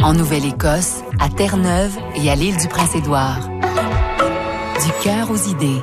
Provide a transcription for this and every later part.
En Nouvelle-Écosse, à Terre-Neuve et à l'île du Prince-Édouard. Du cœur aux idées.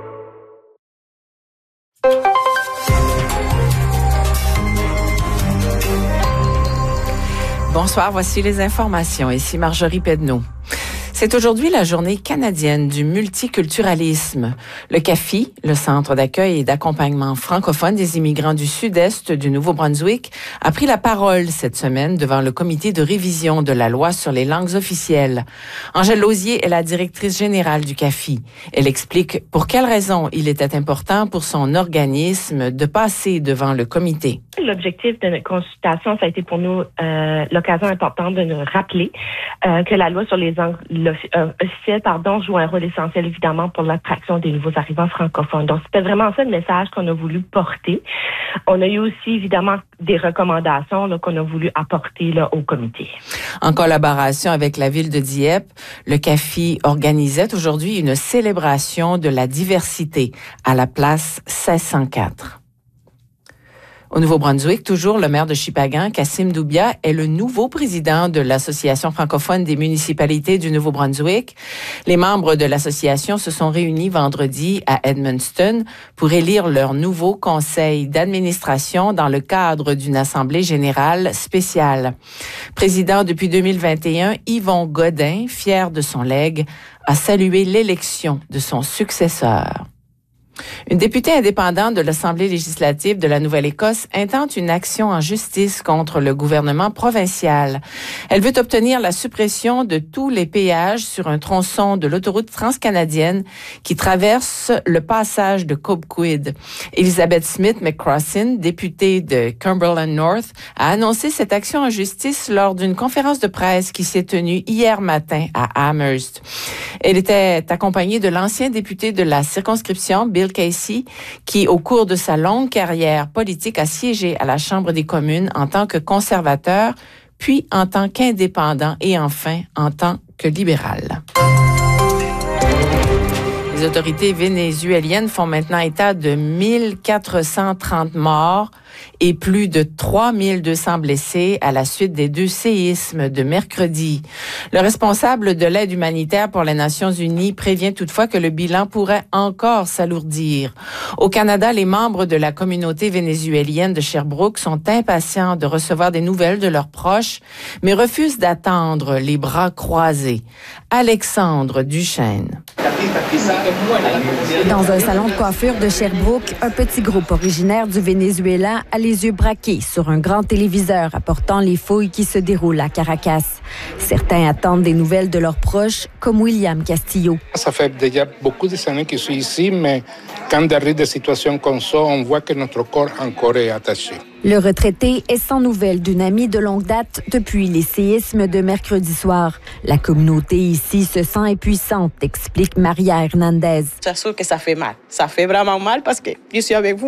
Bonsoir, voici les informations. Ici Marjorie Pedneau. C'est aujourd'hui la journée canadienne du multiculturalisme. Le CAFI, le Centre d'accueil et d'accompagnement francophone des immigrants du sud-est du Nouveau-Brunswick, a pris la parole cette semaine devant le comité de révision de la loi sur les langues officielles. Angèle Lausier est la directrice générale du CAFI. Elle explique pour quelles raisons il était important pour son organisme de passer devant le comité. L'objectif de notre consultation, ça a été pour nous l'occasion importante de nous rappeler que la loi sur les langues officielles joue un rôle essentiel évidemment pour l'attraction des nouveaux arrivants francophones. Donc, c'était vraiment ça le message qu'on a voulu porter. On a eu aussi évidemment des recommandations qu'on a voulu apporter au comité. En collaboration avec la ville de Dieppe, le CAFI organisait aujourd'hui une célébration de la diversité à la place 1604. Au Nouveau-Brunswick, toujours, le maire de Shippagan, Kassim Doumbia, est le nouveau président de l'Association francophone des municipalités du Nouveau-Brunswick. Les membres de l'association se sont réunis vendredi à Edmundston pour élire leur nouveau conseil d'administration dans le cadre d'une assemblée générale spéciale. Président depuis 2021, Yvon Godin, fier de son legs, a salué l'élection de son successeur. Une députée indépendante de l'Assemblée législative de la Nouvelle-Écosse intente une action en justice contre le gouvernement provincial. Elle veut obtenir la suppression de tous les péages sur un tronçon de l'autoroute transcanadienne qui traverse le passage de Cobequid. Elizabeth Smith McCrossin, députée de Cumberland North, a annoncé cette action en justice lors d'une conférence de presse qui s'est tenue hier matin à Amherst. Elle était accompagnée de l'ancien député de la circonscription, Bill Casey, qui, au cours de sa longue carrière politique, a siégé à la Chambre des communes en tant que conservateur, puis en tant qu'indépendant et enfin en tant que libéral. Les autorités vénézuéliennes font maintenant état de 1430 morts et plus de 3200 blessés à la suite des 2 séismes de mercredi. Le responsable de l'aide humanitaire pour les Nations unies prévient toutefois que le bilan pourrait encore s'alourdir. Au Canada, les membres de la communauté vénézuélienne de Sherbrooke sont impatients de recevoir des nouvelles de leurs proches, mais refusent d'attendre les bras croisés. Alexandre Duchesne. Dans un salon de coiffure de Sherbrooke, un petit groupe originaire du Venezuela a les yeux braqués sur un grand téléviseur apportant les fouilles qui se déroulent à Caracas. Certains attendent des nouvelles de leurs proches, comme William Castillo. Ça fait déjà beaucoup d'années que je suis ici, mais quand arrive des situations comme ça, on voit que notre corps encore est attaché. Le retraité est sans nouvelles d'une amie de longue date depuis les séismes de mercredi soir. La communauté ici se sent impuissante, explique Maria Hernandez. C'est sûr que ça fait mal. Ça fait vraiment mal parce que je suis avec vous.